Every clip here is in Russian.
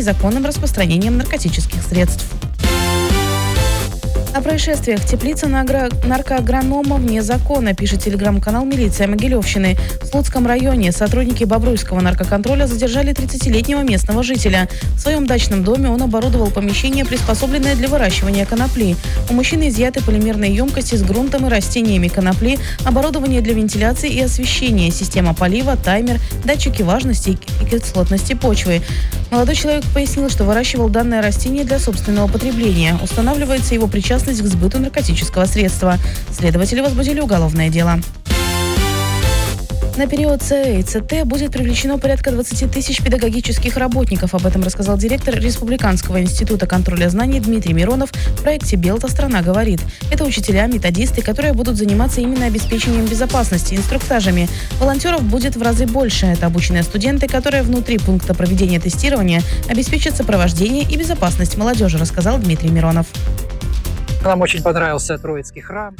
незаконным распространением наркотических средств. О происшествиях теплица наркоагронома вне закона, пишет телеграм-канал «Милиция Могилевщины». В Слуцком районе сотрудники Бобруйского наркоконтроля задержали 30-летнего местного жителя. В своем дачном доме он оборудовал помещение, приспособленное для выращивания конопли. У мужчины изъяты полимерные емкости с грунтом и растениями конопли, оборудование для вентиляции и освещения, система полива, таймер, датчики влажности и кислотности почвы. Молодой человек пояснил, что выращивал данное растение для собственного потребления. Устанавливается его причастность к сбыту наркотического средства. Следователи возбудили уголовное дело. На период ЦЭ и ЦТ будет привлечено порядка 20 тысяч педагогических работников. Об этом рассказал директор Республиканского института контроля знаний Дмитрий Миронов в проекте «Белта. Страна говорит». Это учителя, методисты, которые будут заниматься именно обеспечением безопасности, инструктажами. Волонтеров будет в разы больше. Это обученные студенты, которые внутри пункта проведения тестирования обеспечат сопровождение и безопасность молодежи, рассказал Дмитрий Миронов. Нам очень понравился Троицкий храм.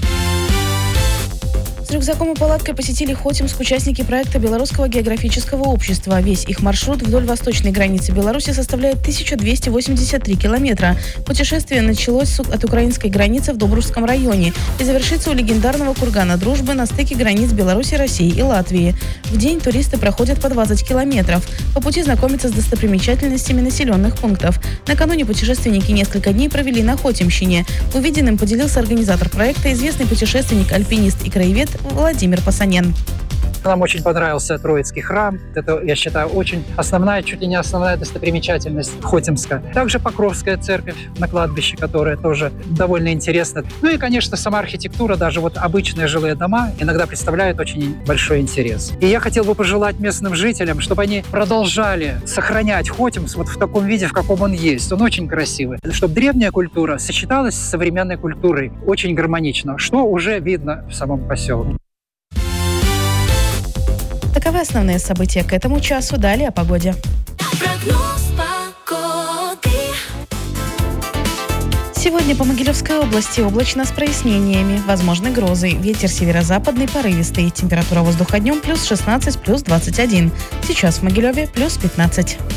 С рюкзаком и палаткой посетили Хотимск участники проекта Белорусского географического общества. Весь их маршрут вдоль восточной границы Беларуси составляет 1283 километра. Путешествие началось от украинской границы в Добружском районе и завершится у легендарного кургана Дружбы на стыке границ Беларуси, России и Латвии. В день туристы проходят по 20 километров. По пути знакомятся с достопримечательностями населенных пунктов. Накануне путешественники несколько дней провели на Хотимщине. Увиденным поделился организатор проекта, известный путешественник, альпинист и краевед Владимир Пасанен. Нам очень понравился Троицкий храм. Это, я считаю, очень основная, чуть ли не основная достопримечательность Хотимска. Также Покровская церковь на кладбище, которая тоже довольно интересна. Ну и, конечно, сама архитектура, даже вот обычные жилые дома иногда представляют очень большой интерес. И я хотел бы пожелать местным жителям, чтобы они продолжали сохранять Хотимск вот в таком виде, в каком он есть. Он очень красивый. Чтобы древняя культура сочеталась с современной культурой очень гармонично, что уже видно в самом поселке. Таковы основные события к этому часу. Далее о погоде. Прогноз погоды. Сегодня по Могилевской области облачно с прояснениями. Возможны грозы. Ветер северо-западный порывистый. Температура воздуха днем +16, +21. Сейчас в Могилеве +15.